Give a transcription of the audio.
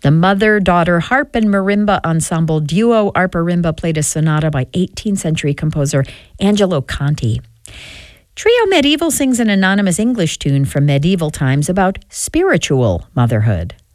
The mother-daughter harp and marimba ensemble duo Arpa-Rimba played a sonata by 18th century composer Angelo Conti. Trio Medieval sings an anonymous English tune from medieval times about spiritual motherhood.